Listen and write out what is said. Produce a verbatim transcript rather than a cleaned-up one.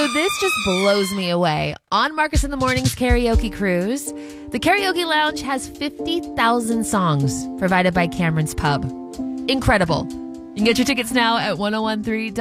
So this just blows me away. On Marcus in the Morning's karaoke cruise, the karaoke lounge has fifty thousand songs provided by Cameron's Pub. Incredible. You can get your tickets now at ten thirteen.